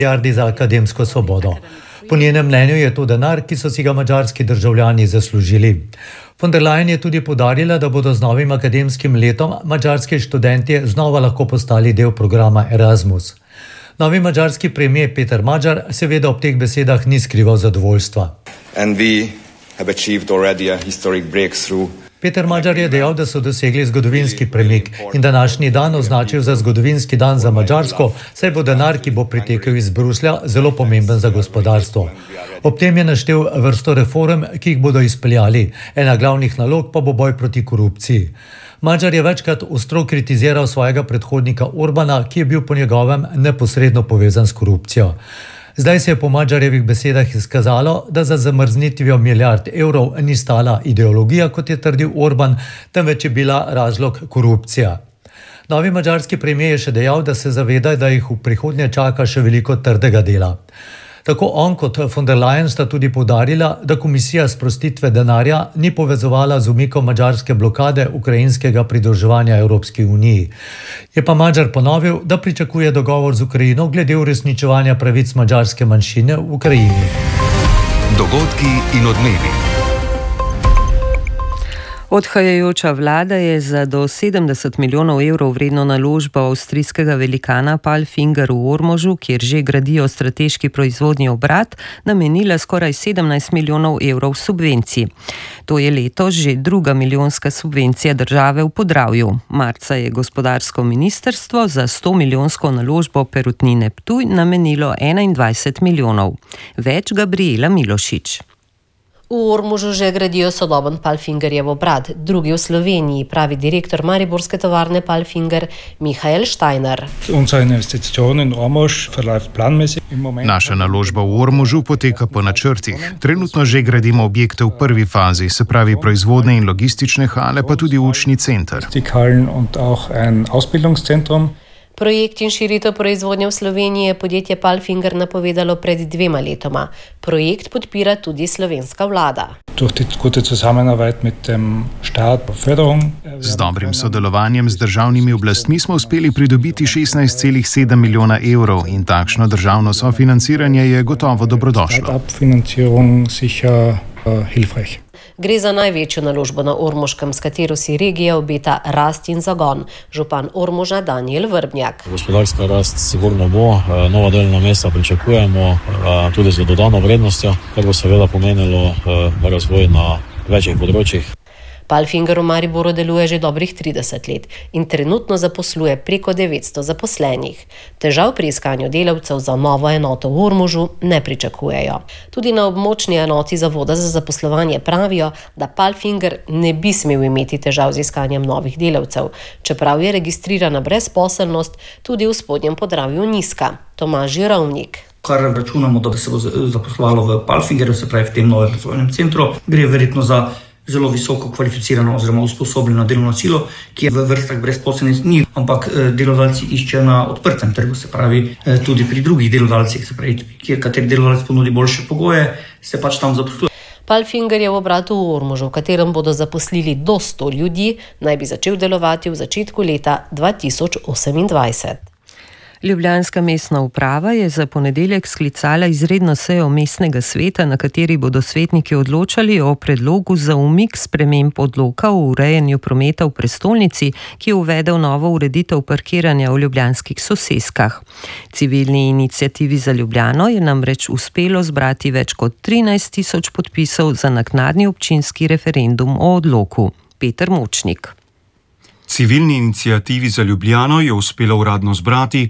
milijardi za akademsko svobodo. Po njenem mnenju je to denar, ki so si ga madžarski državljani zaslužili. Von der Leyen je tudi poudarila, da bodo z novim akademskim letom madžarski študentje znova lahko postali del programa Erasmus. Novi madžarski premier Peter Magyar seveda ob teh besedah ni skrival zadovoljstva. Peter Magyar je dejal, da so dosegli zgodovinski premik in današnji dan označil za zgodovinski dan za Madžarsko, saj bo denar, ki bo pritekel iz Bruslja, zelo pomemben za gospodarstvo. Ob tem je naštel vrsto reform, ki jih bodo izpeljali. Ena glavnih nalog pa bo boj proti korupciji. Magyar je večkrat ostro kritiziral svojega predhodnika Orbana, ki je bil po njegovem neposredno povezan s korupcijo. Zdaj se je po Magyarjevih besedah izkazalo, da za zamrznitvijo milijard evrov ni stala ideologija, kot je trdil Orban, temveč je bila razlog korupcija. Novi madžarski premier je še dejal, da se zaveda, da jih v prihodnje čaka še veliko trdega dela. Tako on kot von der Leyen sta tudi poudarila, da komisija sprostitve denarja ni povezovala z umikom madžarske blokade ukrajinskega pridruževanja Evropski uniji. Je pa Magyar ponovil, da pričakuje dogovor z Ukrajino glede uresničevanja pravic madžarske manjšine v Ukrajini. Dogodki in odmevi. Odhajajoča vlada je za do 70 milijonov evrov vredno naložbo avstrijskega velikana Palfinger v Ormožu, kjer že gradijo strateški proizvodni obrat, namenila skoraj 17 milijonov evrov subvencij. To je letos že druga milijonska subvencija države v Podravju. Marca je gospodarsko ministrstvo za 100 milijonsko naložbo Perutnine Ptuj namenilo 21 milijonov. Več Gabriela Milošič. V Ormožu že gradijo sodoben Palfingerjev obrat, drugi v Sloveniji, pravi direktor mariborske tovarne Palfinger Michael Steiner. Naša naložba v Ormožu poteka po načrtih. Trenutno že gradimo objekte v prvi fazi, se pravi proizvodne in logistične hale, pa tudi učni center. Projekt in širitev proizvodnje v Sloveniji je podjetje Palfinger napovedalo pred 2 letoma. Projekt podpira tudi slovenska vlada. Z dobrim sodelovanjem z državnimi oblastmi smo uspeli pridobiti 16,7 milijona evrov in takšno državno sofinanciranje je gotovo dobrodošlo. Gre za največjo naložbo na Ormoškem, s katero si regija obeta rast in zagon. Župan Ormoža Danijel Vrbnjak. Gospodarska rast sigurno bo, nova delovna mesta pričakujemo tudi z dodano vrednostjo, kar bo seveda pomenilo razvoj na večjih področjih. Palfinger v Mariboru deluje že dobrih 30 let in trenutno zaposluje preko 900 zaposlenih. Težav pri iskanju delavcev za novo enoto v Ormožu ne pričakujejo. Tudi na območni enoti Zavoda za zaposlovanje pravijo, da Palfinger ne bi smel imeti težav z iskanjem novih delavcev, čeprav je registrirana brezposelnost tudi v Spodnjem Podravju nizka. Tomaž Žirovnik. Kar računamo, da bi se bo zaposlovalo v Palfingerju, se pravi v tem novem razvojnem centru, gre verjetno za zelo visoko kvalificirano oziroma usposobljeno delovno silo, ki je v vrstah brezposelnih ni, ampak delodajalci iščejo na odprtem trgu, se pravi tudi pri drugih delodajalcih, se pravi, kjer kateri delodajalec ponudi boljše pogoje, se pač tam zaposluje. Palfinger je v obratu v Ormožu, v katerem bodo zaposlili do 100 ljudi, naj bi začel delovati v začetku leta 2028. Ljubljanska mestna uprava je za ponedeljek sklicala izredno sejo mestnega sveta, na kateri bodo svetniki odločali o predlogu za umik sprememb odloka o urejanju prometa v prestolnici, ki je uvedel novo ureditev parkiranja v ljubljanskih soseskah. Civilni iniciativi za Ljubljano je namreč uspelo zbrati več kot 13.000 podpisov za naknadni občinski referendum o odloku. Peter Močnik. Civilni iniciativi za Ljubljano je uspelo uradno zbrati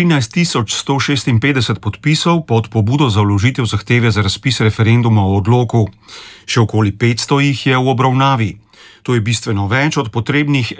13.156 podpisov pod pobudo za vložitev zahteve za razpis referenduma o odloku. Še okoli 500 jih je v obravnavi. To je bistveno več od potrebnih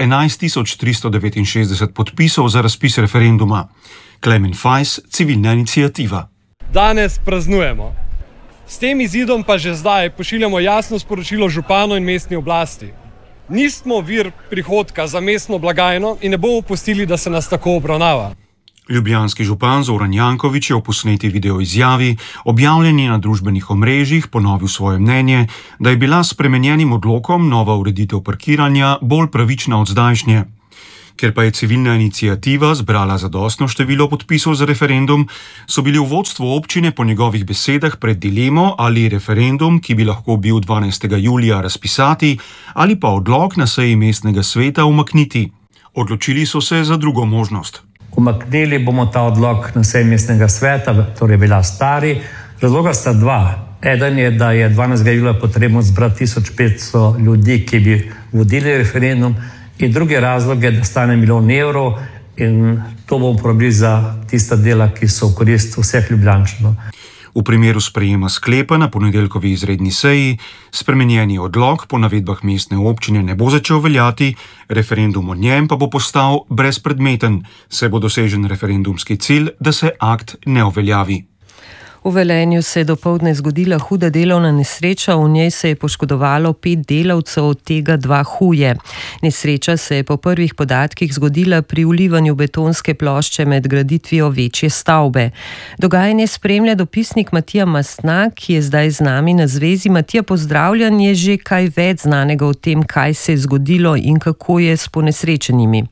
11.369 podpisov za razpis referenduma. Klemen Fajs, civilna iniciativa. Danes praznujemo. S tem izidom pa že zdaj pošiljamo jasno sporočilo županu in mestni oblasti. Nismo vir prihodka za mestno blagajno in ne bomo pustili, da se nas tako obravnava. Ljubljanski župan Zoran Janković je v posneti video izjavi, objavljeni na družbenih omrežjih, ponovil svoje mnenje, da je bila s spremenjenim odlokom nova ureditev parkiranja bolj pravična od zdajšnje. Ker pa je civilna iniciativa zbrala zadostno število podpisov za referendum, so bili v vodstvu občine po njegovih besedah pred dilemo, ali referendum, ki bi lahko bil 12. julija, razpisati, ali pa odlok na seji mestnega sveta umakniti. Odločili so se za drugo možnost. Umaknili bomo ta odlok na seji mestnega sveta, torej bila stari. Razloga sta dva. Eden je, da je 12. julija potrebno zbrati 1500 ljudi, ki bi vodili referendum, in drugi razlog je, da stane -1 milijon evrov in to bomo porabili za tista dela, ki so v korist vseh Ljubljančanov. V primeru sprejema sklepa na ponedeljkovi izredni seji, spremenjeni odlok po navedbah mestne občine ne bo začel veljati, referendum o njem pa bo postal brezpredmeten, saj bo dosežen referendumski cilj, da se akt ne uveljavi. V Velenju se je dopoldne zgodila huda delovna nesreča, v njej se je poškodovalo 5 delavcev, od tega 2 huje. Nesreča se je po prvih podatkih zgodila pri vlivanju betonske plošče med graditvijo večje stavbe. Dogajanje spremlja dopisnik Matija Mastnak, ki je zdaj z nami na zvezi. Matija, pozdravljen, je že kaj več znanega o tem, kaj se je zgodilo in kako je s ponesrečenimi?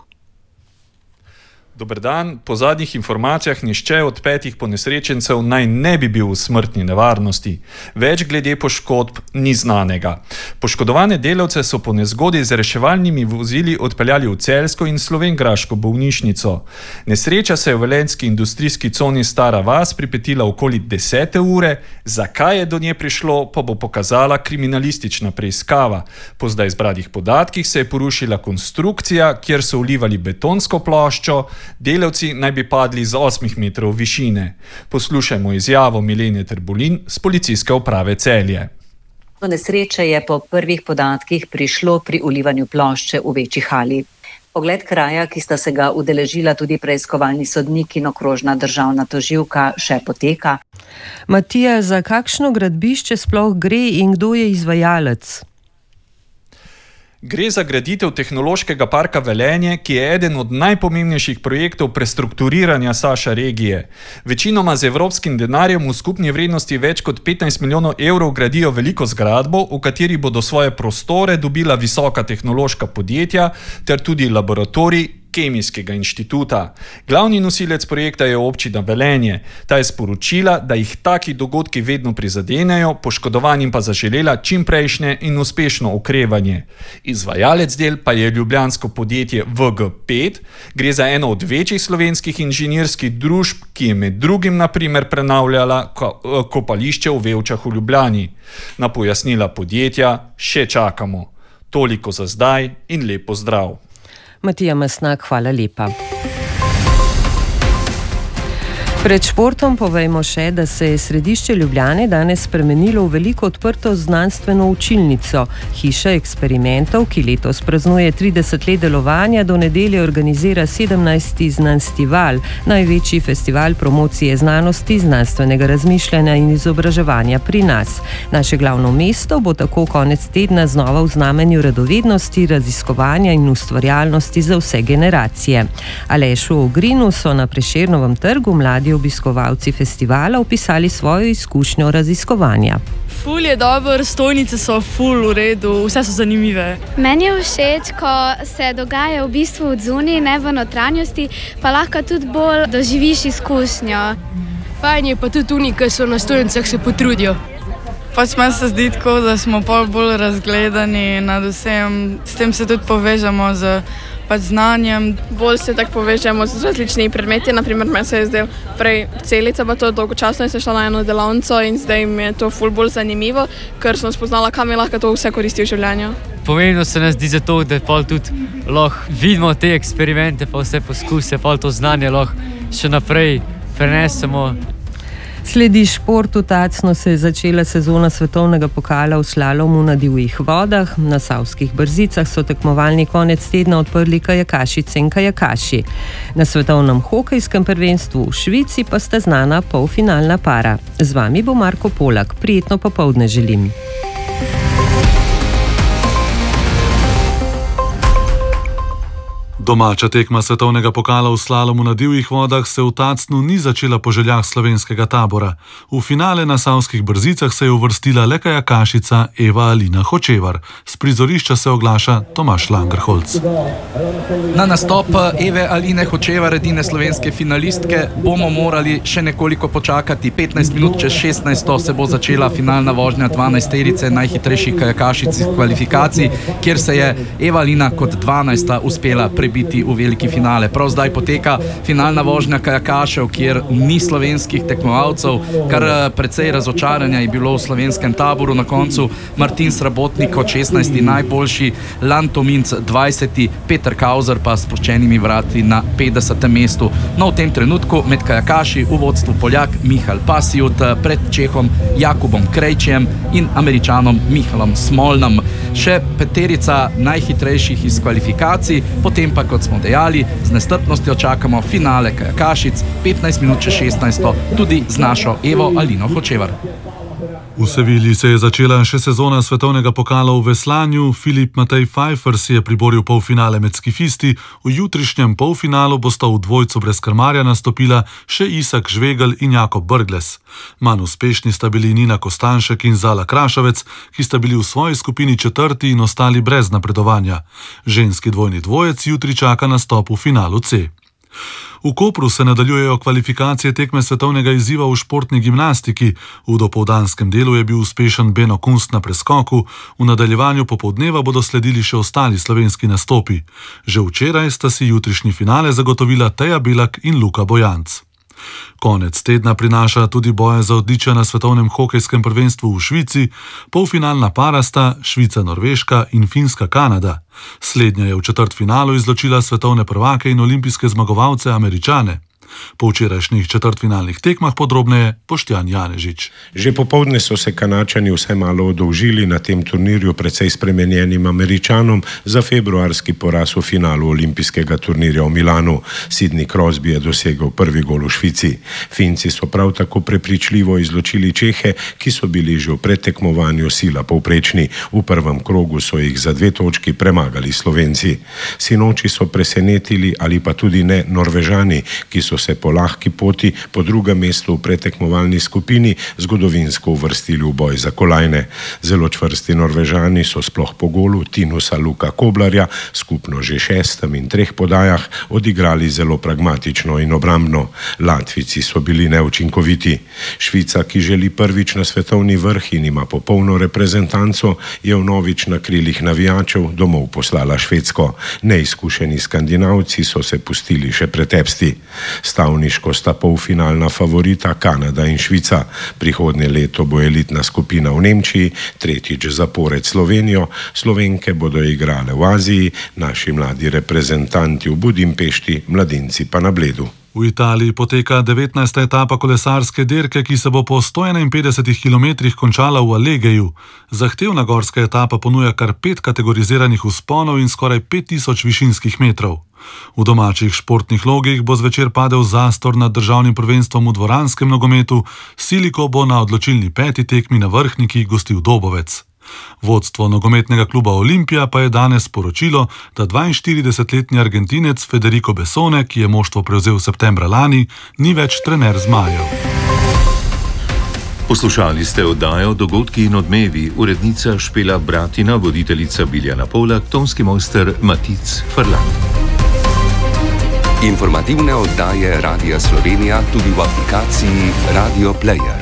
Dober dan. Po zadnjih informacijah nihče od 5 ponesrečencev naj ne bi bil v smrtni nevarnosti. Več glede poškodb ni znanega. Poškodovane delavce so po nezgodi z reševalnimi vozili odpeljali v celjsko in slovenjgraško bolnišnico. Nesreča se je v velenjski industrijski coni Stara vas pripetila okoli 10. ure. Zakaj je do nje prišlo, pa bo pokazala kriminalistična preiskava. Po zdaj zbranih podatkih se je porušila konstrukcija, kjer so vlivali betonsko ploščo. Delavci naj bi padli z 8 metrov višine. Poslušajmo izjavo Milene Trbulin z policijske uprave Celje. Do nesreče je po prvih podatkih prišlo pri vlivanju plošče v večji hali. Ogled kraja, ki sta se ga udeležila tudi preiskovalni sodnik in okrožna državna tožilka, še poteka. Matija, za kakšno gradbišče sploh gre in kdo je izvajalec? Gre za graditev tehnološkega parka Velenje, ki je eden od najpomembnejših projektov prestrukturiranja Saša regije. Večinoma z evropskim denarjem v skupni vrednosti več kot 15 milijonov evrov gradijo veliko zgradbo, v kateri bodo svoje prostore dobila visoka tehnološka podjetja ter tudi laboratorij Kemijskega inštituta. Glavni nosilec projekta je občina Velenje. Ta je sporočila, da jih taki dogodki vedno prizadenejo, poškodovanim pa zaželela čimprejšnje in uspešno okrevanje. Izvajalec del pa je ljubljansko podjetje VG5. Gre za eno od večjih slovenskih inženirskih družb, ki je med drugim na primer prenavljala kopališče v Vevčah v Ljubljani. Na pojasnila podjetja še čakamo. Toliko za zdaj in lep pozdrav. Matija Mastnak, hvala lepa. Pred športom povejmo še, da se je središče Ljubljane danes spremenilo v veliko odprto znanstveno učilnico. Hiša eksperimentov, ki letos praznuje 30 let delovanja, do nedelje organizira 17. Znanstival, največji festival promocije znanosti, znanstvenega razmišljanja in izobraževanja pri nas. Naše glavno mesto bo tako konec tedna znova v znamenju radovednosti, raziskovanja in ustvarjalnosti za vse generacije. Alešu Ogrinu so na Prešernovem trgu mladi obiskovalci festivala opisali svojo izkušnjo raziskovanja. Ful je dobro, stojnice so ful v redu, vse so zanimive. Meni je všeč, ko se dogaja v bistvu v zuniji, ne v notranjosti, pa lahko tudi bolj doživiš izkušnjo. Fajn je pa tudi oni, ki so na stojnicah, se potrudijo. Pač meni se zdi tako, da smo bolj razgledani nad vsem, s tem se tudi povežemo z znanjem. Bolj se tako povežemo z različnimi predmeti, naprimer meni se je zdel prej celica, pa to dolgočasno in sem šla na eno delavnico in zdaj mi je to ful bolj zanimivo, ker sem spoznala, kam je lahko to vse koristi v življenju. Pomembno se nam zdi zato, da pa tudi lahko vidimo te eksperimente, pa vse poskuse, pa to znanje lahko še naprej prenesemo. Sledi športu. Tacno se je začela sezona svetovnega pokala v slalomu na divjih vodah. Na Savskih Brzicah so tekmovalni konec tedna odprli kajakašice in kajakaši. Na svetovnem hokejskem prvenstvu v Švici pa sta znana polfinalna para. Z vami bo Marko Polak. Prijetno popoldne želim. Domača tekma svetovnega pokala v slalomu na divjih vodah se v Tacnu ni začela po željah slovenskega tabora. V finale na Savskih Brzicah se je uvrstila le kajakašica Eva Alina Hočevar. S prizorišča se oglaša Tomaž Langerholz. Na nastop Eve Aline Hočevar, edine slovenske finalistke, bomo morali še nekoliko počakati. 15 minut čez 16 se bo začela finalna vožnja 12-terice najhitrejših kajakašic iz kvalifikacij, kjer se je Eva Alina kot 12. uspela prebiti v veliki finale. Prav zdaj poteka finalna vožnja kajakašev, kjer ni slovenskih tekmovalcev, kar precej razočaranja je bilo v slovenskem taboru. Na koncu Martin Srabotnik kot 16. najboljši, Lan Tominc 20. Peter Kauzer pa s spuščenimi vrati na 50. mestu. No, v tem trenutku med kajakaši v vodstvu Poljak Michal Pasijut pred Čehom Jakubom Krejčem in Američanom Michalom Smolnom. Še peterica najhitrejših iz kvalifikacij, potem pa, kot smo dejali, z nestrpnostjo čakamo finale kajakašic 15 minut čez 16 tudi z našo Evo Alino Hočevar. V Sevilji se je začela še sezona svetovnega pokala v veslanju. Filip Matej Pfeiffer si je priboril polfinale med skifisti. V jutrišnjem polfinalu bosta v dvojcu brez krmarja nastopila še Isak Žvegelj in Jakob Brglez. Manj uspešni sta bili Nina Kostanšek in Zala Krašovec, ki sta bili v svoji skupini četrti in ostali brez napredovanja. Ženski dvojni dvojec jutri čaka nastop v finalu C. V Kopru se nadaljujejo kvalifikacije tekme svetovnega izziva v športni gimnastiki. V dopoldanskem delu je bil uspešen Beno Kunst na preskoku, v nadaljevanju popoldneva bodo sledili še ostali slovenski nastopi. Že včeraj sta si jutrišnji finale zagotovila Teja Belak in Luka Bojanc. Konec tedna prinaša tudi boje za odličja na svetovnem hokejskem prvenstvu v Švici. Polfinalna para sta Švica-Norveška in Finska-Kanada. Slednja je v četrtfinalu izločila svetovne prvake in olimpijske zmagovalce Američane. Po včerajšnjih četrtfinalnih tekmah podrobneje Boštjan Janežič. Že popoldne so se Kanačani vsaj malo odolžili na tem turnirju precej spremenjenim Američanom za februarski poraz v finalu olimpijskega turnirja v Milanu. Sidney Crosby je dosegel prvi gol v Švici. Finci so prav tako prepričljivo izločili Čehe, ki so bili že v predtekmovanju sila povprečni. V prvem krogu so jih za 2 točki premagali Slovenci. Sinoči so presenetili ali pa tudi ne Norvežani, ki so se po lahki poti po drugem mestu v pretekmovalni skupini zgodovinsko uvrstili v boj za kolajne. Zelo čvrsti Norvežani so sploh po golu Tinusa Luka Koblarja skupno že 6. in 3 podajah odigrali zelo pragmatično in obrambno. Latvijci so bili neučinkoviti. Švica, ki želi prvič na svetovni vrh in ima popolno reprezentanco, je vnovič na krilih navijačev domov poslala Švedsko. Neizkušeni Skandinavci so se pustili še pretepsti. Stavniško sta polfinalna favorita Kanada in Švica. Prihodnje leto bo elitna skupina v Nemčiji, tretjič zapored Slovenijo, Slovenke bodo igrale v Aziji, naši mladi reprezentanti v Budimpešti, mladinci pa na Bledu. V Italiji poteka 19. etapa kolesarske dirke, ki se bo po 151 km končala v Allegeju. Zahtevna gorska etapa ponuja kar 5 kategoriziranih vzponov in skoraj 5000 višinskih metrov. V domačih športnih logih bo zvečer padel zastor nad državnim prvenstvom v dvoranskem nogometu, Siliko bo na odločilni 5. tekmi na Vrhniki gostil Dobovec. Vodstvo nogometnega kluba Olimpija pa je danes sporočilo, da 42-letni Argentinec Federico Bessone, ki je moštvo prevzel septembra lani, ni več trener zmajev. Poslušali ste oddajo Dogodki in odmevi, urednica Špela Bratina, voditeljica Biljana Polak, tonski mojster Matic Frlan. Informativne oddaje Radia Slovenija tudi v aplikaciji Radio Player.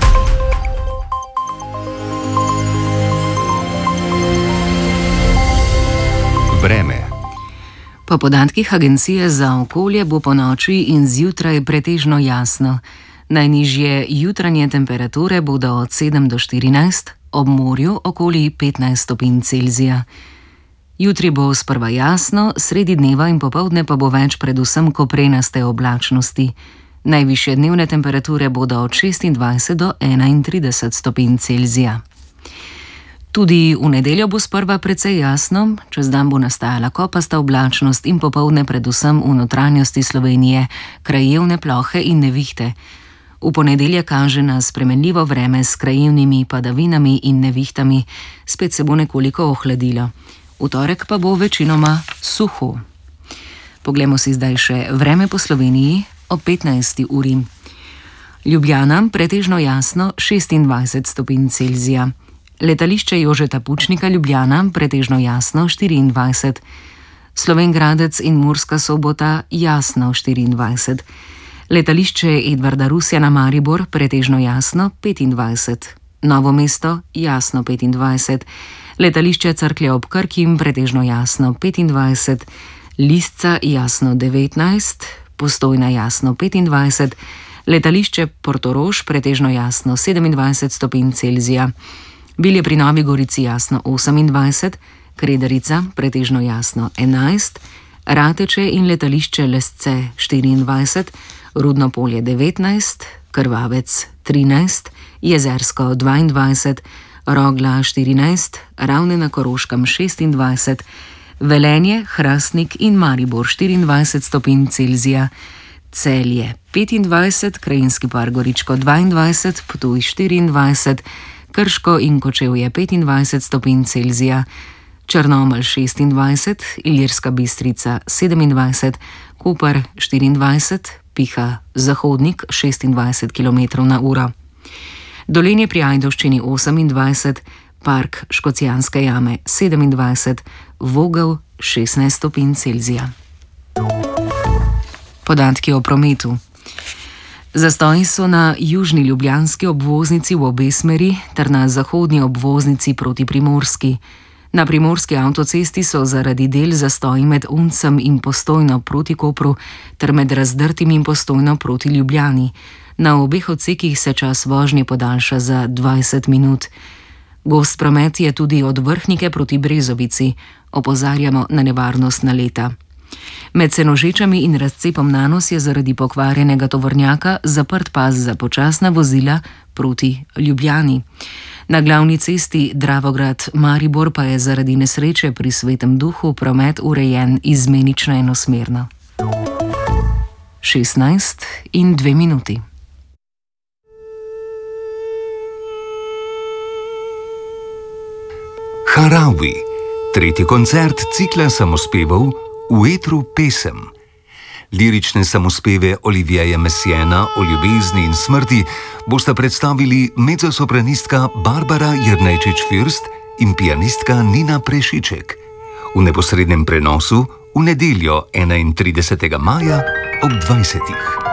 Vreme. Po podatkih Agencije za okolje bo po noči in zjutraj pretežno jasno. Najnižje jutranje temperature bodo od 7 do 14, ob morju okoli 15 stopinj Celzija. Jutri bo sprva jasno, sredi dneva in popoldne pa bo več predvsem koprenaste oblačnosti. Najvišje dnevne temperature bodo od 26 do 31 stopinj Celzija. Tudi v nedeljo bo sprva precej jasno, čez dan bo nastajala kopasta oblačnost in popoldne predvsem v notranjosti Slovenije, krajevne plohe in nevihte. V ponedeljek kaže na spremenljivo vreme s krajevnimi padavinami in nevihtami, spet se bo nekoliko ohladilo. V torek pa bo večinoma suho. Poglejmo si zdaj še vreme po Sloveniji ob 15. uri. Ljubljana pretežno jasno 26 stopinj Celzija. Letališče Jožeta Pučnika Ljubljana pretežno jasno 24. Slovenj Gradec in Murska Sobota jasno 24. Letališče Edvarda Rusjana Maribor pretežno jasno 25. Novo mesto jasno 25. Letališče Cerklje ob Krki pretežno jasno 25. Lisca jasno 19. Postojna jasno 25. Letališče Portorož pretežno jasno 27 stopinj Celzija. Bilje pri Novi Gorici jasno 28, Krederica pretežno jasno 11, Rateče in letališče Lesce 24, Rudno polje 19, Krvavec 13, Jezersko 22, Rogla 14, Ravne na Koroškem 26, Velenje, Hrastnik in Maribor 24 stopinj Celzija, Celje 25, Krajinski par Goričko 22, Ptuj 24, Krško in Kočevje 25 stopinj Celzija, Črnomelj 26, Ilirska Bistrica 27, Koper 24, piha zahodnik 26 km/h. Dolenje pri Ajdovščini 28, Park Škocjanske jame 27, Vogel 16 stopinj Celzija. Podatki o prometu. Zastoji so na južni ljubljanski obvoznici v obe smeri ter na zahodni obvoznici proti Primorski. Na primorski avtocesti so zaradi del zastoji med Uncem in Postojno proti Kopru ter med Razdrtim in Postojno proti Ljubljani. Na obeh odsekih se čas vožnje podaljša za 20 minut. Gost promet je tudi od Vrhnike proti Brezovici. Opozarjamo na nevarnost naleta. Med Senožečami in razcepom Nanos je zaradi pokvarjenega tovornjaka zaprt pas za počasna vozila proti Ljubljani. Na glavni cesti Dravograd-Maribor pa je zaradi nesreče pri Svetem Duhu promet urejen izmenično enosmerno. 16:02. Harawi, tretji koncert cikla samospevov V etru pesem. Lirične samospeve Olivieja Messiena o ljubezni in smrti bosta predstavili mezzosopranistka Barbara Jernejčič-Fürst in pianistka Nina Prešiček. V neposrednem prenosu v nedeljo 31. maja ob 20.